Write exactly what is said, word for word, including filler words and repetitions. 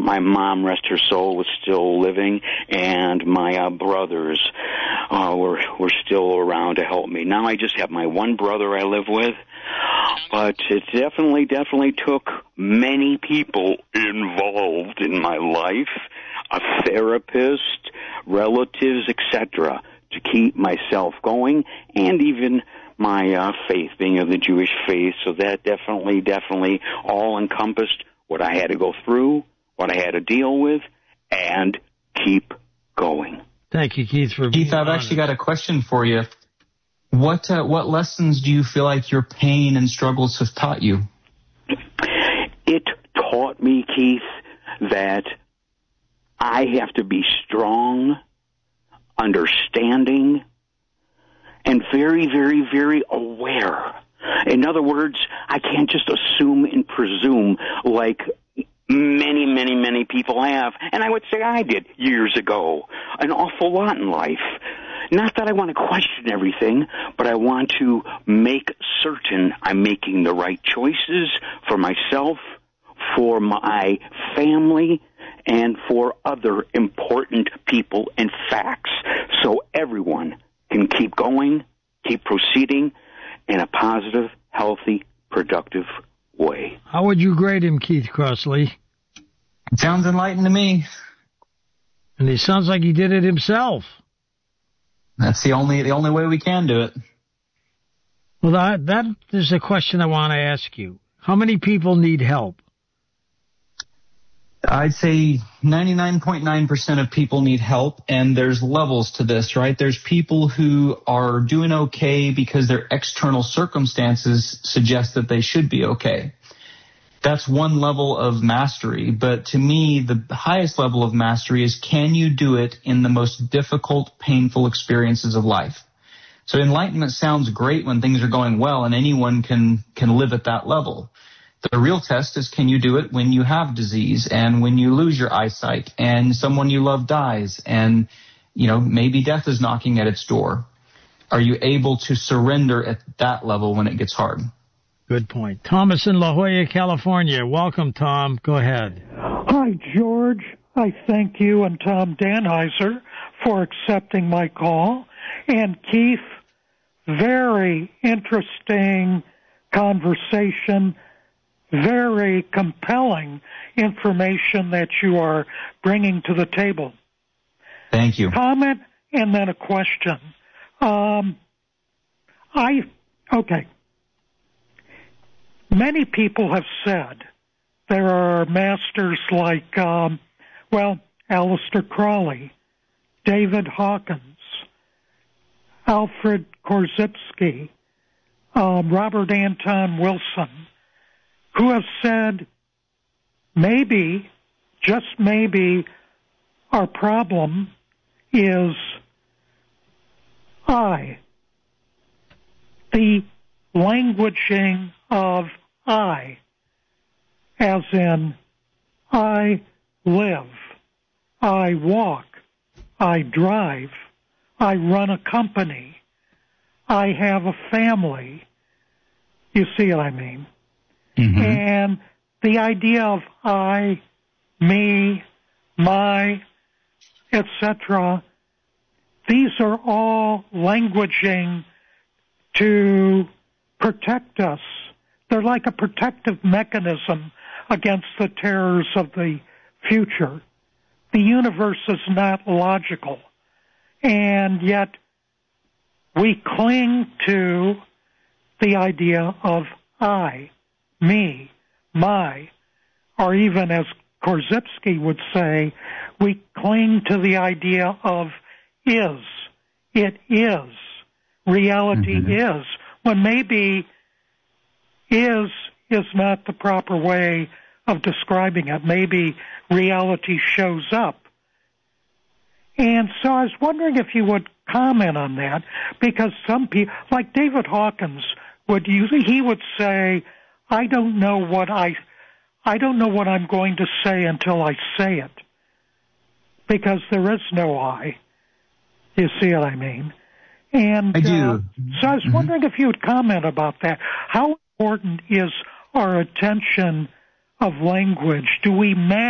my mom, rest her soul, was still living, and my uh, brothers uh, were were still around to help me. Now I just have my one brother I live with, but it definitely, definitely took many people involved in my life, a therapist, relatives, et cetera, to keep myself going, and even my uh, faith, being of the Jewish faith. So that definitely, definitely all encompassed what I had to go through, what I had to deal with, and keep going. Thank you, Keith, for being Keith, I've honest. actually got a question for you. What uh, what lessons do you feel like your pain and struggles have taught you? It taught me, Keith, that I have to be strong, understanding, and very, very, very aware. In other words, I can't just assume and presume like many, many, many people have. And I would say I did years ago, an awful lot in life. Not that I want to question everything, but I want to make certain I'm making the right choices for myself, for my family, and for other important people and facts, so everyone can keep going, keep proceeding in a positive, healthy, productive way. How would you grade him, Keith Crossley? Sounds enlightened to me. And he sounds like he did it himself. That's the only the only way we can do it. Well, that, that is a question I want to ask you. How many people need help? I'd say ninety-nine point nine percent of people need help, and there's levels to this, right? There's people who are doing okay because their external circumstances suggest that they should be okay. That's one level of mastery, but to me, the highest level of mastery is, can you do it in the most difficult, painful experiences of life? So enlightenment sounds great when things are going well, and anyone can can live at that level. The real test is, can you do it when you have disease and when you lose your eyesight and someone you love dies and, you know, maybe death is knocking at its door? Are you able to surrender at that level when it gets hard? Good point. Thomas in La Jolla, California. Welcome, Tom. Go ahead. Hi, George. I thank you and Tom Danheiser for accepting my call. And Keith, very interesting conversation. Very compelling information that you are bringing to the table. Thank you. Comment and then a question. Um, I, okay. Many people have said there are masters like, um, well, Aleister Crowley, David Hawkins, Alfred Korzybski, um, Robert Anton Wilson, who have said maybe, just maybe, our problem is I. The languaging of I, as in I live, I walk, I drive, I run a company, I have a family. You see what I mean? Mm-hmm. And the idea of I, me, my, et cetera, these are all languaging to protect us. They're like a protective mechanism against the terrors of the future. The universe is not logical, and yet we cling to the idea of I, me, my, or even as Korzybski would say, we cling to the idea of is. It is. Reality mm-hmm. is. When maybe is is not the proper way of describing it. Maybe reality shows up. And so I was wondering if you would comment on that, because some people, like David Hawkins, would usually, he would say, I don't know what I, I don't know what I'm going to say until I say it, because there is no I. You see what I mean? And I do. Uh, so I was mm-hmm. wondering if you would comment about that. How important is our attention of language? Do we master